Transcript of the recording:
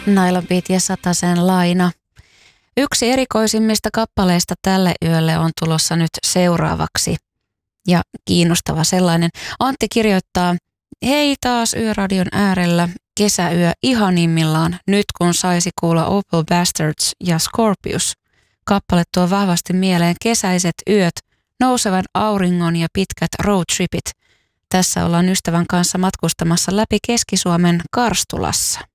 Nylon Beat ja Satasen Laina. Yksi erikoisimmista kappaleista tälle yölle on tulossa nyt seuraavaksi. Ja kiinnostava sellainen. Antti kirjoittaa, hei taas Yöradion äärellä, kesäyö ihanimmillaan, nyt kun saisi kuulla Opal Bastards ja Scorpius. Kappale tuo vahvasti mieleen kesäiset yöt, nousevan auringon ja pitkät roadtripit. Tässä ollaan ystävän kanssa matkustamassa läpi Keski-Suomen Karstulassa.